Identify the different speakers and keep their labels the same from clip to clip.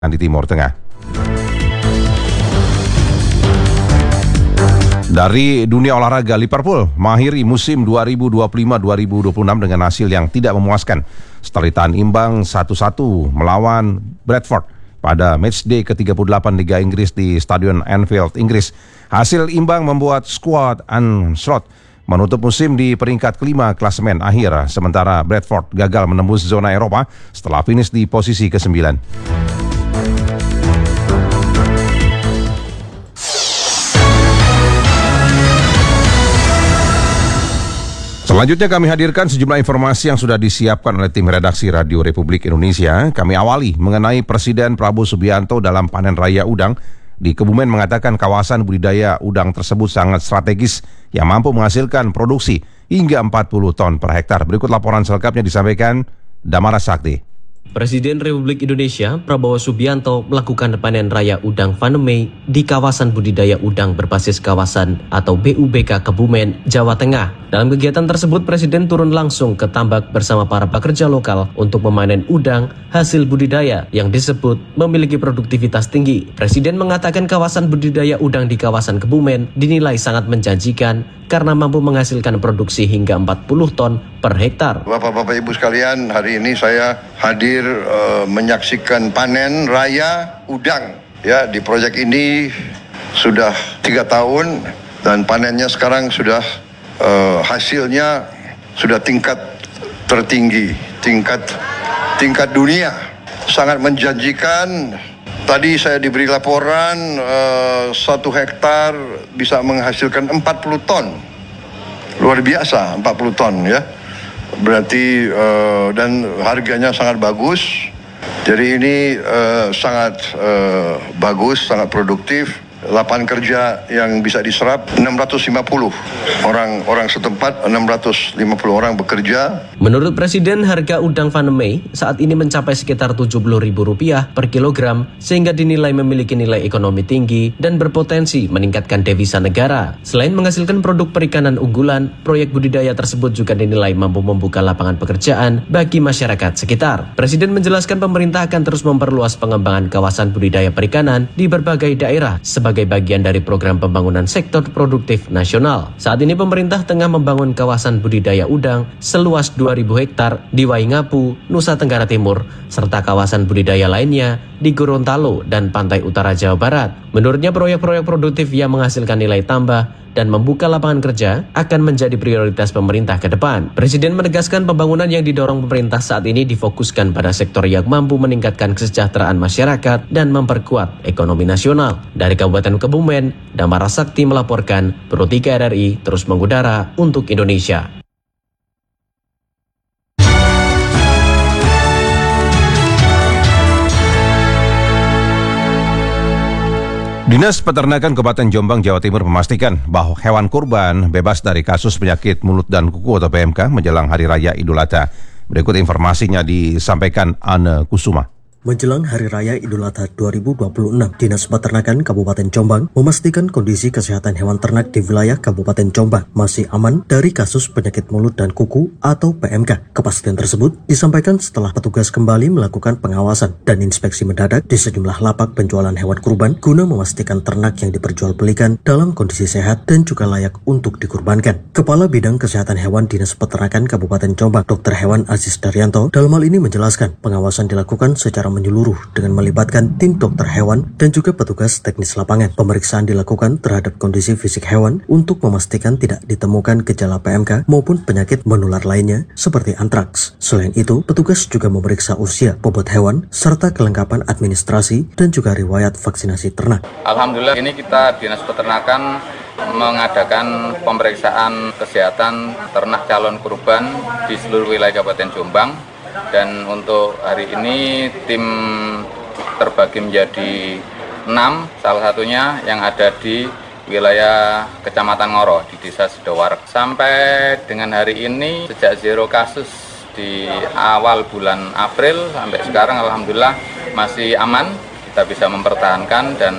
Speaker 1: di Timur Tengah. Dari dunia olahraga, Liverpool mengakhiri musim 2025-2026 dengan hasil yang tidak memuaskan setelah ditahan imbang 1-1 melawan Bradford pada matchday ke-38 Liga Inggris di Stadion Anfield, Inggris. Hasil imbang membuat skuad Ancelotti menutup musim di peringkat kelima klasemen akhir, sementara Bradford gagal menembus zona Eropa setelah finish di posisi ke-9. Selanjutnya kami hadirkan sejumlah informasi yang sudah disiapkan oleh tim redaksi Radio Republik Indonesia. Kami awali mengenai Presiden Prabowo Subianto dalam panen raya udang di Kebumen mengatakan kawasan budidaya udang tersebut sangat strategis yang mampu menghasilkan produksi hingga 40 ton per hektar. Berikut laporan selengkapnya disampaikan Damara Sakti.
Speaker 2: Presiden Republik Indonesia Prabowo Subianto melakukan panen raya udang Vanemei di kawasan budidaya udang berbasis kawasan atau BUBK Kebumen, Jawa Tengah. Dalam kegiatan tersebut, Presiden turun langsung ke tambak bersama para pekerja lokal untuk memanen udang hasil budidaya yang disebut memiliki produktivitas tinggi. Presiden mengatakan kawasan budidaya udang di kawasan Kebumen dinilai sangat menjanjikan karena mampu menghasilkan produksi hingga 40 ton per hektar.
Speaker 3: Bapak-bapak Ibu sekalian, hari ini saya hadir menyaksikan panen raya udang. Ya, di proyek ini sudah 3 tahun dan panennya sekarang sudah hasilnya sudah tingkat tertinggi, tingkat dunia. Sangat menjanjikan. Tadi saya diberi laporan 1 hektar bisa menghasilkan 40 ton. Luar biasa, 40 ton ya. Berarti dan harganya sangat bagus. Jadi ini sangat bagus, sangat produktif. Lapangan kerja yang bisa diserap 650 orang setempat, 650 orang bekerja.
Speaker 2: Menurut Presiden, harga udang Vanemei saat ini mencapai sekitar Rp70.000 per kilogram sehingga dinilai memiliki nilai ekonomi tinggi dan berpotensi meningkatkan devisa negara. Selain menghasilkan produk perikanan unggulan, proyek budidaya tersebut juga dinilai mampu membuka lapangan pekerjaan bagi masyarakat sekitar. Presiden menjelaskan pemerintah akan terus memperluas pengembangan kawasan budidaya perikanan di berbagai daerah sebagai bagian dari program pembangunan sektor produktif nasional. Saat ini pemerintah tengah membangun kawasan budidaya udang seluas 2.000 hektar di Waingapu, Nusa Tenggara Timur, serta kawasan budidaya lainnya di Gorontalo dan Pantai Utara Jawa Barat. Menurutnya, proyek-proyek produktif yang menghasilkan nilai tambah dan membuka lapangan kerja akan menjadi prioritas pemerintah ke depan. Presiden menegaskan pembangunan yang didorong pemerintah saat ini difokuskan pada sektor yang mampu meningkatkan kesejahteraan masyarakat dan memperkuat ekonomi nasional. Dari Kabupaten Kebumen, Damara Sakti melaporkan, Pro 3 RRI terus mengudara untuk Indonesia.
Speaker 1: Dinas Peternakan Kabupaten Jombang, Jawa Timur memastikan bahwa hewan kurban bebas dari kasus penyakit mulut dan kuku atau PMK menjelang Hari Raya Idul Adha. Berikut informasinya disampaikan Anne Kusuma.
Speaker 4: Menjelang Hari Raya Idul Adha 2026, Dinas Peternakan Kabupaten Jombang memastikan kondisi kesehatan hewan ternak di wilayah Kabupaten Jombang masih aman dari kasus penyakit mulut dan kuku atau PMK. Kepastian tersebut disampaikan setelah petugas kembali melakukan pengawasan dan inspeksi mendadak di sejumlah lapak penjualan hewan kurban guna memastikan ternak yang diperjualbelikan dalam kondisi sehat dan juga layak untuk dikurbankan. Kepala Bidang Kesehatan Hewan Dinas Peternakan Kabupaten Jombang, Dr. Hewan Aziz Daryanto, dalam hal ini menjelaskan pengawasan dilakukan secara menyeluruh dengan melibatkan tim dokter hewan dan juga petugas teknis lapangan. Pemeriksaan dilakukan terhadap kondisi fisik hewan untuk memastikan tidak ditemukan gejala PMK maupun penyakit menular lainnya seperti antraks. Selain itu, petugas juga memeriksa usia, bobot hewan, serta kelengkapan administrasi dan juga riwayat vaksinasi ternak.
Speaker 5: Alhamdulillah, ini kita Dinas Peternakan mengadakan pemeriksaan kesehatan ternak calon kurban di seluruh wilayah Kabupaten Jombang. Dan untuk hari ini tim terbagi menjadi 6, salah satunya yang ada di wilayah Kecamatan Ngoro di Desa Sidowarek. Sampai dengan hari ini sejak 0 kasus di awal bulan April sampai sekarang alhamdulillah masih aman. Kita bisa mempertahankan dan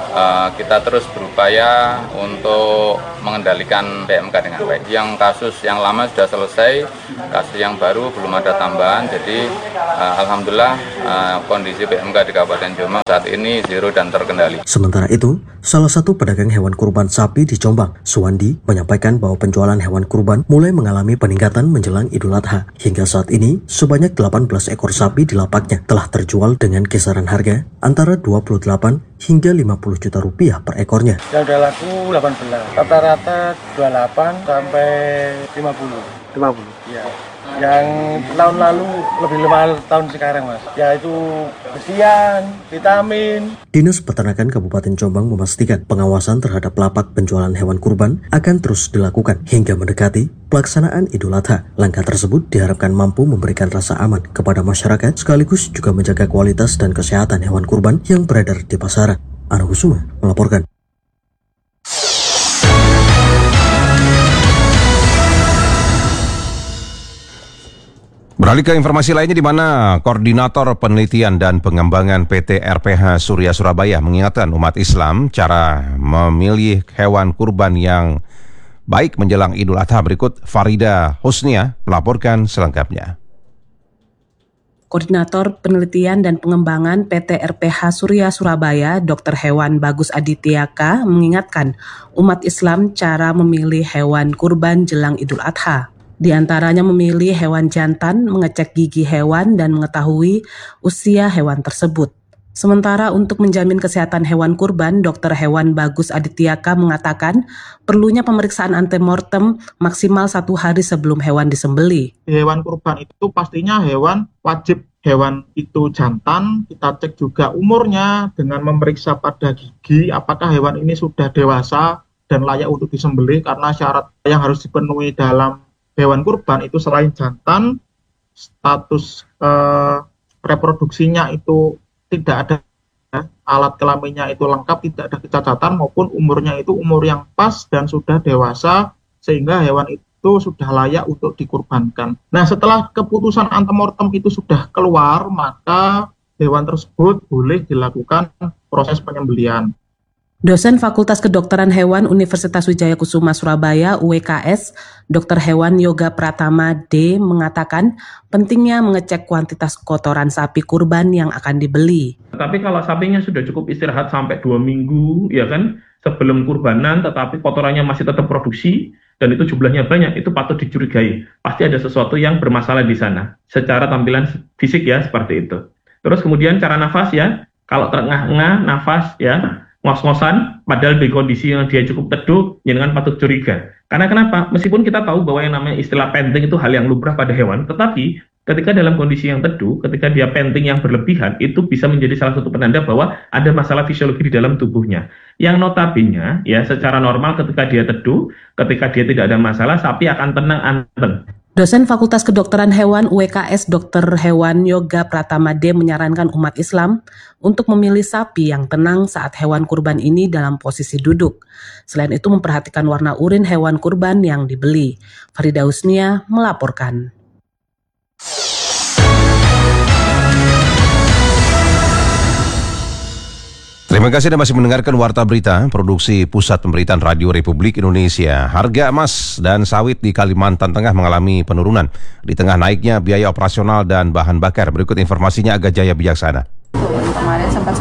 Speaker 5: kita terus berupaya untuk mengendalikan PMK dengan baik. Yang kasus yang lama sudah selesai, kasus yang baru belum ada tambahan. Jadi alhamdulillah kondisi PMK di Kabupaten Jombang saat ini zero dan terkendali.
Speaker 4: Sementara itu, salah satu pedagang hewan kurban sapi di Jombang, Suwandi, menyampaikan bahwa penjualan hewan kurban mulai mengalami peningkatan menjelang Idul Adha. Hingga saat ini, sebanyak 18 ekor sapi di lapaknya telah terjual dengan kisaran harga antara 28 hingga 50 juta rupiah per ekornya.
Speaker 6: Yang udah laku 18, rata-rata 28 sampai 50. 50? Iya. Yang tahun lalu lebih 5 tahun sekarang, Mas. Yaitu besian, vitamin.
Speaker 4: Dinas Peternakan Kabupaten Jombang memastikan pengawasan terhadap lapak penjualan hewan kurban akan terus dilakukan hingga mendekati pelaksanaan Idul Adha. Langkah tersebut diharapkan mampu memberikan rasa aman kepada masyarakat sekaligus juga menjaga kualitas dan kesehatan hewan kurban yang beredar di pasaran. Ana Kusuma melaporkan.
Speaker 1: Beralih ke informasi lainnya, di mana Koordinator Penelitian dan Pengembangan PT RPH Surya Surabaya mengingatkan umat Islam cara memilih hewan kurban yang baik menjelang Idul Adha. Berikut Farida Husnia melaporkan selengkapnya.
Speaker 7: Koordinator Penelitian dan Pengembangan PT RPH Surya Surabaya, Dr. Hewan Bagus Adityaka, mengingatkan umat Islam cara memilih hewan kurban jelang Idul Adha. Di antaranya memilih hewan jantan, mengecek gigi hewan, dan mengetahui usia hewan tersebut. Sementara untuk menjamin kesehatan hewan kurban, Dr. Hewan Bagus Adityaka mengatakan perlunya pemeriksaan antemortem maksimal 1 hari sebelum hewan disembelih.
Speaker 8: Hewan kurban itu pastinya wajib hewan itu jantan, kita cek juga umurnya dengan memeriksa pada gigi apakah hewan ini sudah dewasa dan layak untuk disembelih, karena syarat yang harus dipenuhi dalam hewan kurban itu selain jantan, status reproduksinya itu tidak ada, alat kelaminnya itu lengkap, tidak ada kecacatan, maupun umurnya itu umur yang pas dan sudah dewasa sehingga hewan itu sudah layak untuk dikurbankan. Nah, setelah keputusan antemortem itu sudah keluar, maka hewan tersebut boleh dilakukan proses penyembelihan.
Speaker 7: Dosen Fakultas Kedokteran Hewan Universitas Wijaya Kusuma Surabaya UWKS, Dr. Hewan Yoga Pratama D mengatakan pentingnya mengecek kuantitas kotoran sapi kurban yang akan dibeli.
Speaker 9: Tapi kalau sapinya sudah cukup istirahat sampai 2 minggu, ya kan, sebelum kurbanan, tetapi kotorannya masih tetap produksi dan itu jumlahnya banyak, itu patut dicurigai. Pasti ada sesuatu yang bermasalah di sana. Secara tampilan fisik ya seperti itu. Terus kemudian cara nafas ya, kalau terengah-engah nafas ya, ngos-ngosan, padahal di kondisi yang dia cukup teduh, jangan patut curiga. Karena kenapa? Meskipun kita tahu bahwa yang namanya istilah panting itu hal yang lumrah pada hewan, tetapi ketika dalam kondisi yang teduh, ketika dia panting yang berlebihan, itu bisa menjadi salah satu penanda bahwa ada masalah fisiologi di dalam tubuhnya. Yang notabene, ya secara normal ketika dia teduh, ketika dia tidak ada masalah, sapi akan tenang, anteng.
Speaker 7: Dosen Fakultas Kedokteran Hewan UWKS Dr. Hewan Yoga Pratama D menyarankan umat Islam untuk memilih sapi yang tenang saat hewan kurban ini dalam posisi duduk. Selain itu memperhatikan warna urin hewan kurban yang dibeli. Farida Husnia melaporkan.
Speaker 1: Terima kasih Anda masih mendengarkan Warta Berita, produksi Pusat Pemberitaan Radio Republik Indonesia. Harga emas dan sawit di Kalimantan Tengah mengalami penurunan di tengah naiknya biaya operasional dan bahan bakar. Berikut informasinya Aga Jaya Bijaksana.
Speaker 10: Kemarin sempat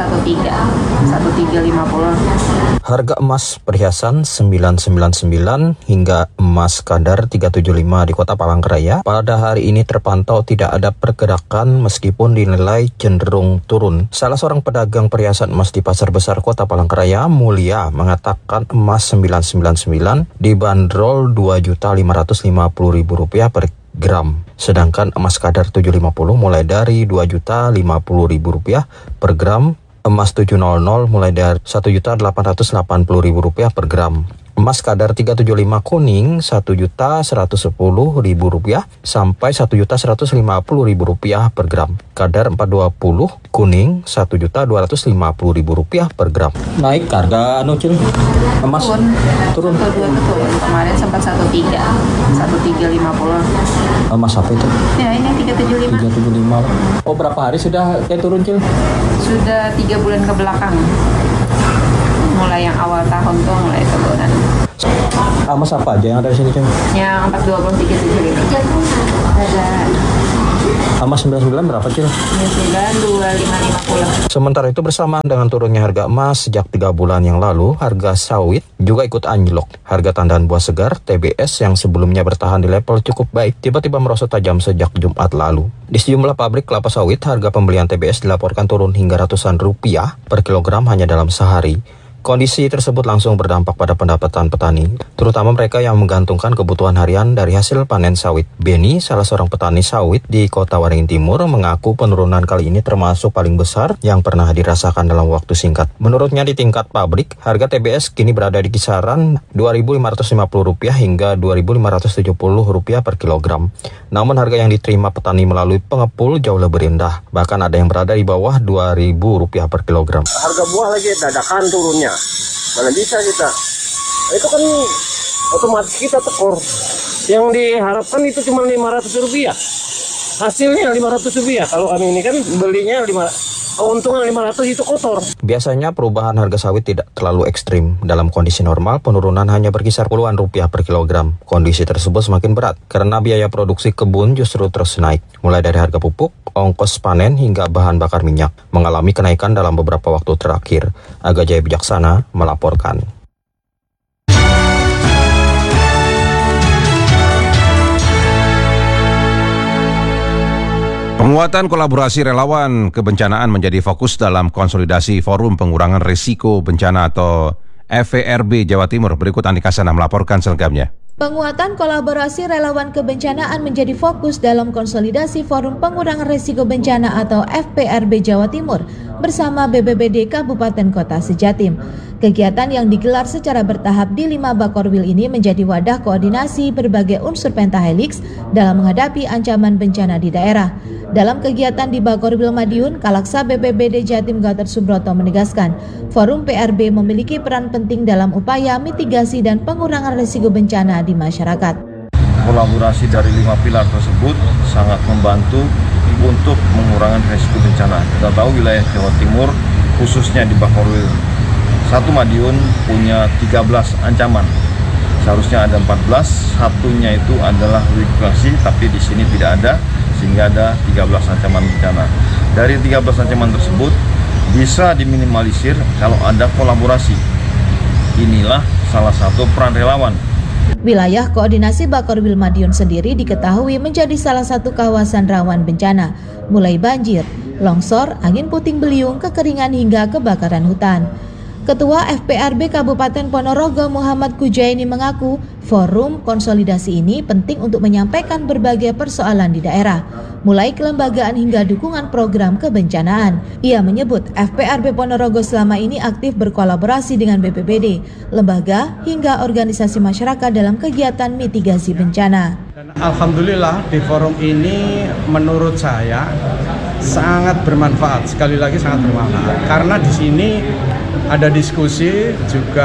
Speaker 10: 1350.
Speaker 11: Harga emas perhiasan 999 hingga emas kadar 375 di Kota Palangkaraya pada hari ini terpantau tidak ada pergerakan meskipun dinilai cenderung turun. Salah seorang pedagang perhiasan emas di Pasar Besar Kota Palangkaraya, Mulia, mengatakan emas 999 dibanderol Rp2.550.000 per gram. Sedangkan emas kadar 750 mulai dari Rp2.050.000 per gram. Emas 700 mulai dari Rp1.880.000 per gram. Emas kadar 375 kuning Rp1.110.000 sampai Rp1.150.000 per gram. Kadar 420 kuning Rp1.250.000 per gram.
Speaker 12: Naik harga emas turun.
Speaker 10: Kemarin sempat 1350.
Speaker 12: Emas apa itu?
Speaker 10: Ya ini
Speaker 12: 375. Oh berapa hari sudah turun Cil?
Speaker 10: Sudah 3 bulan ke belakang. mulai yang awal tahun tuh mulai turunan.
Speaker 12: Mas apa aja yang ada di sini, Cem?
Speaker 10: Yang 423 ini. Ada
Speaker 12: Mas 99 berapa, Cil?
Speaker 10: 2550.
Speaker 11: Sementara itu bersamaan dengan turunnya harga emas sejak 3 bulan yang lalu, harga sawit juga ikut anjlok. Harga tandan buah segar TBS yang sebelumnya bertahan di level cukup baik tiba-tiba merosot tajam sejak Jumat lalu. Di sejumlah pabrik kelapa sawit, harga pembelian TBS dilaporkan turun hingga ratusan rupiah per kilogram hanya dalam sehari. Kondisi tersebut langsung berdampak pada pendapatan petani, terutama mereka yang menggantungkan kebutuhan harian dari hasil panen sawit. Beni, salah seorang petani sawit di Kota Waringin Timur, mengaku penurunan kali ini termasuk paling besar yang pernah dirasakan dalam waktu singkat. Menurutnya di tingkat pabrik, harga TBS kini berada di kisaran Rp2.550 hingga Rp2.570 per kilogram. Namun harga yang diterima petani melalui pengepul jauh lebih rendah, bahkan ada yang berada di bawah Rp2.000 per kilogram.
Speaker 6: Harga buah lagi dadakan turunnya. Mana bisa kita? Itu kan otomatis kita tekor. Yang diharapkan itu cuma Rp500. Hasilnya Rp500. Kalau kami ini kan belinya keuntungan 500 itu kotor.
Speaker 11: Biasanya perubahan harga sawit tidak terlalu ekstrim. Dalam kondisi normal, penurunan hanya berkisar puluhan rupiah per kilogram. Kondisi tersebut semakin berat karena biaya produksi kebun justru terus naik. Mulai dari harga pupuk, ongkos panen hingga bahan bakar minyak mengalami kenaikan dalam beberapa waktu terakhir. Aga Jaya Bijaksana melaporkan.
Speaker 1: Penguatan kolaborasi relawan kebencanaan menjadi fokus dalam konsolidasi Forum Pengurangan Risiko Bencana atau FPRB Jawa Timur. Berikut Andika Sana melaporkan selengkapnya.
Speaker 13: Penguatan kolaborasi relawan kebencanaan menjadi fokus dalam konsolidasi Forum Pengurangan Risiko Bencana atau FPRB Jawa Timur bersama BPBD Kabupaten Kota Sejatim. Kegiatan yang digelar secara bertahap di 5 Bakorwil ini menjadi wadah koordinasi berbagai unsur pentahelix dalam menghadapi ancaman bencana di daerah. Dalam kegiatan di Bakorwil Madiun, Kalaksa BPBD Jatim Gatot Subroto menegaskan, Forum PRB memiliki peran penting dalam upaya mitigasi dan pengurangan risiko bencana di masyarakat.
Speaker 14: Kolaborasi dari 5 pilar tersebut sangat membantu untuk mengurangi risiko bencana. Kita tahu wilayah Jawa Timur, khususnya di Bakorwil 1 Madiun punya 13 ancaman. Seharusnya ada 14, satunya itu adalah likuidasi, tapi di sini tidak ada, sehingga ada 13 ancaman bencana. Dari 13 ancaman tersebut bisa diminimalisir kalau ada kolaborasi. Inilah salah satu peran relawan.
Speaker 13: Wilayah koordinasi Bakorwil Madiun sendiri diketahui menjadi salah satu kawasan rawan bencana, mulai banjir, longsor, angin puting beliung, kekeringan hingga kebakaran hutan. Ketua FPRB Kabupaten Ponorogo Muhammad Kujaini mengaku forum konsolidasi ini penting untuk menyampaikan berbagai persoalan di daerah, mulai kelembagaan hingga dukungan program kebencanaan. Ia menyebut FPRB Ponorogo selama ini aktif berkolaborasi dengan BPBD, lembaga hingga organisasi masyarakat dalam kegiatan mitigasi bencana.
Speaker 15: Dan alhamdulillah di forum ini menurut saya sangat bermanfaat, sekali lagi sangat bermanfaat karena di sini ada diskusi, juga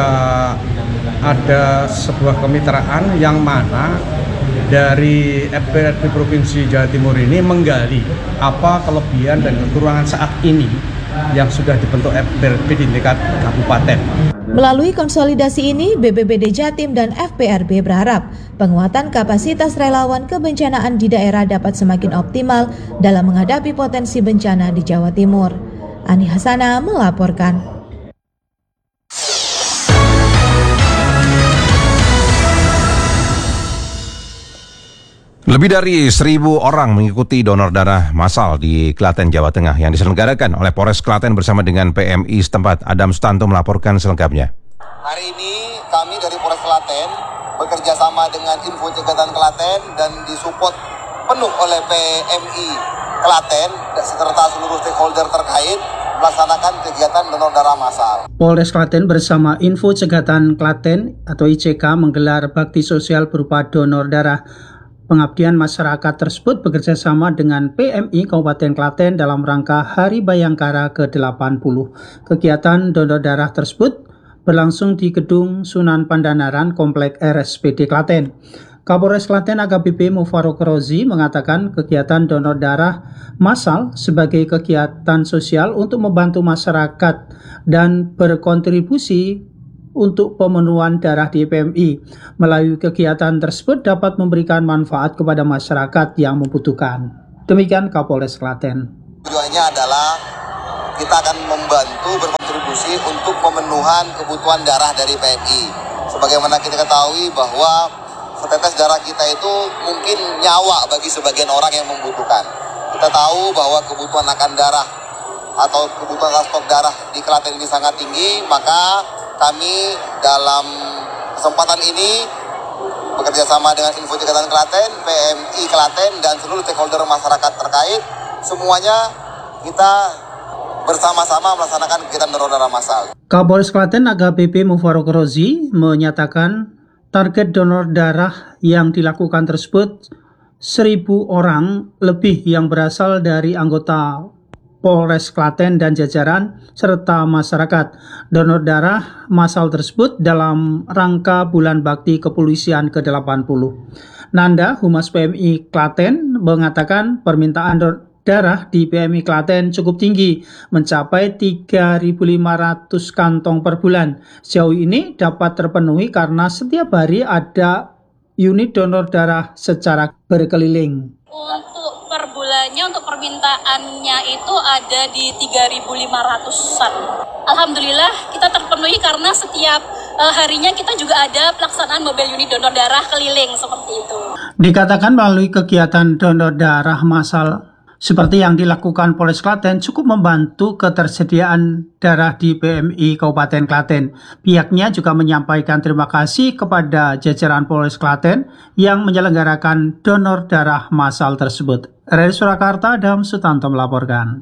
Speaker 15: ada sebuah kemitraan yang mana dari FPRB Provinsi Jawa Timur ini menggali apa kelebihan dan kekurangan saat ini yang sudah dibentuk FPRB di tingkat kabupaten.
Speaker 13: Melalui konsolidasi ini, BPBD Jatim dan FPRB berharap penguatan kapasitas relawan kebencanaan di daerah dapat semakin optimal dalam menghadapi potensi bencana di Jawa Timur. Ani Hasana melaporkan.
Speaker 1: Lebih dari 1.000 orang mengikuti donor darah massal di Klaten, Jawa Tengah yang diselenggarakan oleh Polres Klaten bersama dengan PMI setempat. Adam Sutanto melaporkan selengkapnya.
Speaker 16: Hari ini kami dari Polres Klaten bekerja sama dengan Info Cegatan Klaten dan disupport penuh oleh PMI Klaten serta seluruh stakeholder terkait melaksanakan kegiatan donor darah massal.
Speaker 17: Polres Klaten bersama Info Cegatan Klaten atau ICK menggelar bakti sosial berupa donor darah. Pengabdian masyarakat tersebut bekerja sama dengan PMI Kabupaten Klaten dalam rangka Hari Bayangkara ke-80. Kegiatan donor darah tersebut berlangsung di Gedung Sunan Pandanaran Komplek RSPD Klaten. Kapolres Klaten AKBP Mufarok Rozi mengatakan kegiatan donor darah massal sebagai kegiatan sosial untuk membantu masyarakat dan berkontribusi untuk pemenuhan darah di PMI. Melalui kegiatan tersebut dapat memberikan manfaat kepada masyarakat yang membutuhkan. Demikian Kapolres Klaten.
Speaker 16: Tujuannya adalah kita akan membantu berkontribusi untuk pemenuhan kebutuhan darah dari PMI. Sebagaimana kita ketahui bahwa setetes darah kita itu mungkin nyawa bagi sebagian orang yang membutuhkan. Kita tahu bahwa kebutuhan akan darah atau kebutuhan stok darah di Klaten ini sangat tinggi, maka kami dalam kesempatan ini bekerja sama dengan Info Cegatan Klaten, PMI Klaten, dan seluruh stakeholder masyarakat terkait, semuanya kita bersama-sama melaksanakan kegiatan donor darah massal.
Speaker 17: Kapolres Klaten AKBP Mufarok Rozi menyatakan target donor darah yang dilakukan tersebut 1.000 orang lebih yang berasal dari anggota Polres Klaten dan jajaran serta masyarakat. Donor darah massal tersebut dalam rangka Bulan Bakti Kepolisian ke-80. Nanda, Humas PMI Klaten, mengatakan permintaan darah di PMI Klaten cukup tinggi, mencapai 3.500 kantong per bulan. Sejauh ini dapat terpenuhi karena setiap hari ada unit donor darah secara berkeliling.
Speaker 18: Untuk per bulannya, untuk permintaannya itu ada di 3.500-an. Alhamdulillah kita terpenuhi karena setiap harinya kita juga ada pelaksanaan mobil unit donor darah keliling seperti itu.
Speaker 17: Dikatakan melalui kegiatan donor darah massal seperti yang dilakukan Polres Klaten cukup membantu ketersediaan darah di PMI Kabupaten Klaten. Pihaknya juga menyampaikan terima kasih kepada jajaran Polres Klaten yang menyelenggarakan donor darah massal tersebut. Dari Surakarta, Adam Sutanto melaporkan.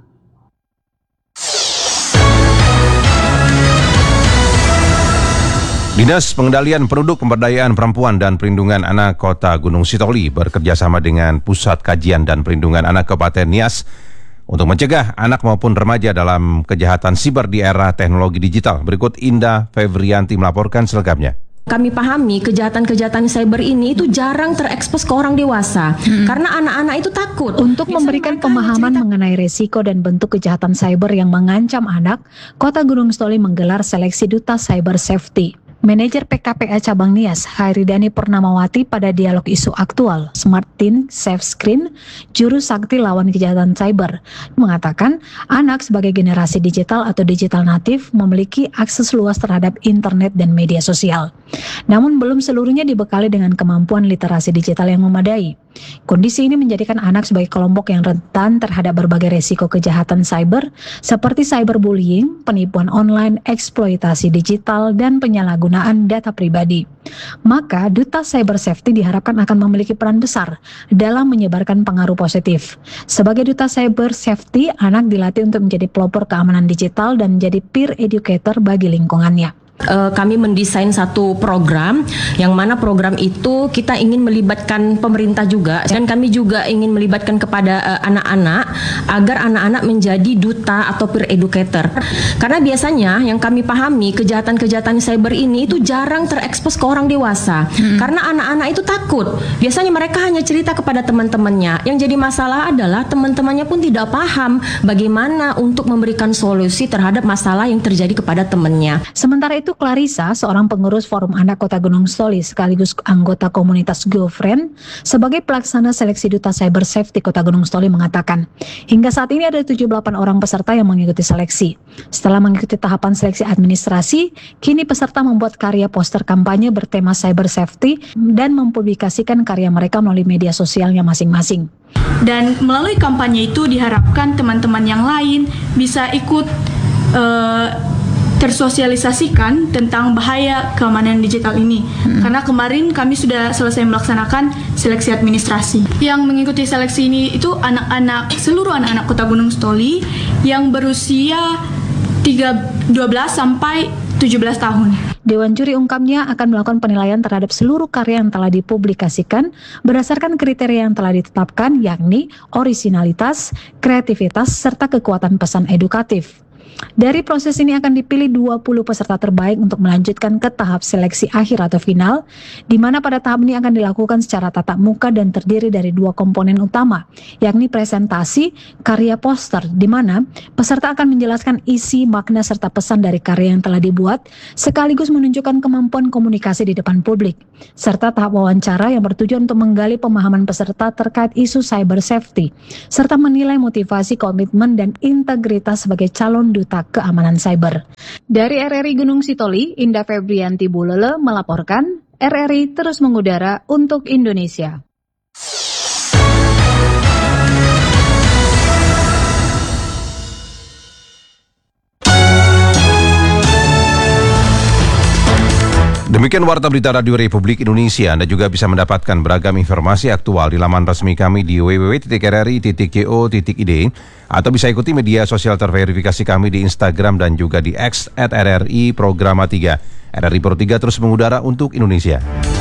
Speaker 1: Dinas Pengendalian Penduduk, Pemberdayaan Perempuan dan Perlindungan Anak Kota Gunung Sitoli bekerjasama dengan Pusat Kajian dan Perlindungan Anak Kabupaten Nias untuk mencegah anak maupun remaja dalam kejahatan siber di era teknologi digital. Berikut Indah Fevrianti melaporkan selengkapnya.
Speaker 19: Kami pahami kejahatan-kejahatan cyber ini itu jarang terekspos ke orang dewasa karena anak-anak itu takut.
Speaker 20: Untuk memberikan pemahaman mengenai resiko dan bentuk kejahatan cyber yang mengancam anak, Kota Gunung Sitoli menggelar seleksi Duta Cyber Safety. Manajer PKPA Cabang Nias, Hairidani Purnamawati pada dialog isu aktual Smart Teen Safe Screen, Juru Sakti Lawan Kejahatan Cyber, mengatakan anak sebagai generasi digital atau digital natif memiliki akses luas terhadap internet dan media sosial. Namun belum seluruhnya dibekali dengan kemampuan literasi digital yang memadai. Kondisi ini menjadikan anak sebagai kelompok yang rentan terhadap berbagai resiko kejahatan cyber seperti cyberbullying, penipuan online, eksploitasi digital, dan penyalahgunaan data pribadi. Maka Duta Cyber Safety diharapkan akan memiliki peran besar dalam menyebarkan pengaruh positif. Sebagai Duta Cyber Safety, anak dilatih untuk menjadi pelopor keamanan digital dan menjadi peer educator bagi lingkungannya.
Speaker 19: Kami mendesain satu program yang mana program itu kita ingin melibatkan pemerintah juga, dan kami juga ingin melibatkan kepada anak-anak agar anak-anak menjadi duta atau peer educator. Karena biasanya yang kami pahami kejahatan-kejahatan cyber ini itu jarang terekspos ke orang dewasa karena anak-anak itu takut. Biasanya mereka hanya cerita kepada teman-temannya. Yang jadi masalah adalah teman-temannya pun tidak paham bagaimana untuk memberikan solusi terhadap masalah yang terjadi kepada temannya.
Speaker 20: Sementara itu Clarissa, seorang pengurus Forum Anak Kota Gunung Sitoli sekaligus anggota komunitas GoFriend, sebagai pelaksana seleksi Duta Cyber Safety Kota Gunung Sitoli mengatakan, hingga saat ini ada 78 orang peserta yang mengikuti seleksi. Setelah mengikuti tahapan seleksi administrasi, kini peserta membuat karya poster kampanye bertema cyber safety dan mempublikasikan karya mereka melalui media sosialnya masing-masing.
Speaker 21: Dan melalui kampanye itu diharapkan teman-teman yang lain bisa ikut tersosialisasikan tentang bahaya keamanan digital ini. Karena kemarin kami sudah selesai melaksanakan seleksi administrasi. Yang mengikuti seleksi ini itu seluruh anak-anak Kota Gunung Sitoli yang berusia 12 sampai 17 tahun.
Speaker 20: Dewan Juri ungkapnya akan melakukan penilaian terhadap seluruh karya yang telah dipublikasikan berdasarkan kriteria yang telah ditetapkan, yakni orisinalitas, kreativitas, serta kekuatan pesan edukatif. Dari proses ini akan dipilih 20 peserta terbaik untuk melanjutkan ke tahap seleksi akhir atau final, di mana pada tahap ini akan dilakukan secara tatap muka dan terdiri dari 2 komponen utama, yakni presentasi, karya poster, di mana peserta akan menjelaskan isi, makna, serta pesan dari karya yang telah dibuat, sekaligus menunjukkan kemampuan komunikasi di depan publik, serta tahap wawancara yang bertujuan untuk menggali pemahaman peserta terkait isu cyber safety, serta menilai motivasi, komitmen, dan integritas sebagai calon duta keamanan cyber. Dari RRI Gunung Sitoli, Indah Febrianti Bulele melaporkan, RRI terus mengudara untuk Indonesia.
Speaker 1: Demikian Warta Berita Radio Republik Indonesia. Anda juga bisa mendapatkan beragam informasi aktual di laman resmi kami di www.rri.co.id atau bisa ikuti media sosial terverifikasi kami di Instagram dan juga di X @RRI Programa 3. RRI Pro 3 terus mengudara untuk Indonesia.